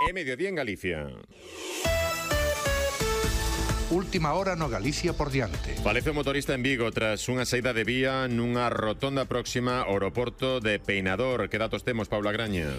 É mediodía en Galicia. Última hora no Galicia por diante. Falece o motorista en Vigo tras unha saída de vía nunha rotonda próxima ao aeroporto de Peinador. Que datos temos, Paula Graña?